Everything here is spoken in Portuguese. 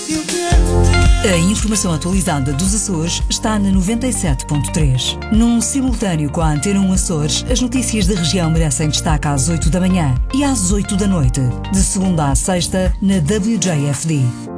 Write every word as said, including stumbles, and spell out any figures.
A informação atualizada dos Açores está na noventa e sete ponto três. Num simultâneo com a Antena um Açores, as notícias da região merecem destaque às oito da manhã e às oito da noite, de segunda à sexta, na W J F D.